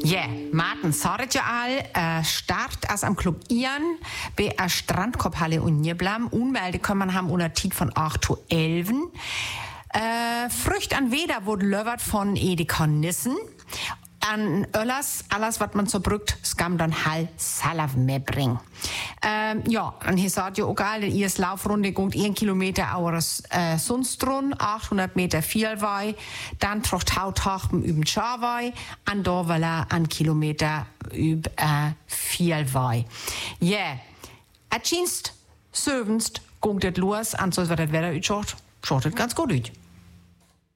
Ja, Martin sagt ja all, Start als am Club Ian, bei der Strandkorbhalle und Nieblam, Unmelde kann man haben unter Tit von 8 zu 11. Frücht an Weder wurde löwert von Edeka Nissen. An Öllers, alles, was man so brückt, skam dann Hall Salav mehr bringen. Ja, und hier sagt ja auch geil, ihr Laufrunde geht 1 Kilometer aus Sundstrun, 800 Meter Vielwei, dann trocht Hauthachen über Scharwei, an Dorwala an Kilometer über Vielwei. Ja, Atschinst, Sövenst, geht das los, an so wird das Wetter schaut ganz gut aus.